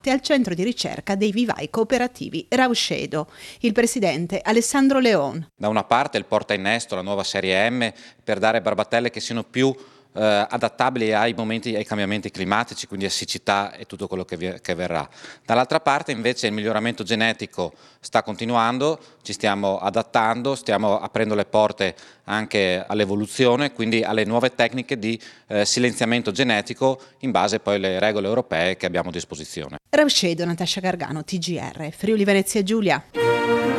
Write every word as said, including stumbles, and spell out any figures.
al centro di ricerca dei vivai cooperativi Rauscedo. Il presidente Alessandro Leon. Da una parte il porta innesto, la nuova serie M, per dare barbatelle che siano più eh, adattabili ai momenti, ai cambiamenti climatici, quindi a siccità e tutto quello che, vi, che verrà. Dall'altra parte invece il miglioramento genetico sta continuando, ci stiamo adattando, stiamo aprendo le porte anche all'evoluzione, quindi alle nuove tecniche di eh, silenziamento genetico in base poi alle regole europee che abbiamo a disposizione. Rauscedo, Natascia Gargano, T G R, Friuli Venezia Giulia.